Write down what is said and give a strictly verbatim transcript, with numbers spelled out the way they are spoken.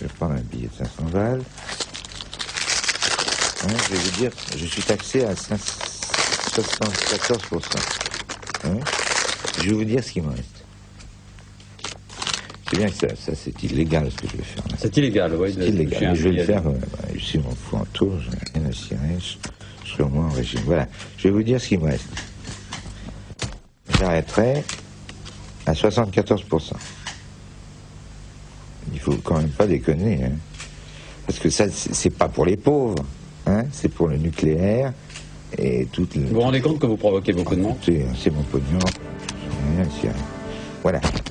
prendre un billet de cinq cents balles. Hein, je vais vous dire, je suis taxé à soixante-quatorze pour cent. Hein, je vais vous dire ce qu'il me reste. C'est bien que ça, ça c'est illégal ce que je vais faire. C'est illégal, oui. C'est illégal, mais je vais le faire quand même. Si on me fout en tour, je n'ai rien à cirer, je, je serai au moins en régime. Voilà, je vais vous dire ce qu'il me reste. J'arrêterai à soixante-quatorze pour cent. Il faut quand même pas déconner, hein. Parce que ça, c'est pas pour les pauvres, hein, c'est pour le nucléaire et toute. Vous vous rendez compte que vous provoquez beaucoup de monde? C'est mon pognon, je n'ai rien à cirer. Voilà.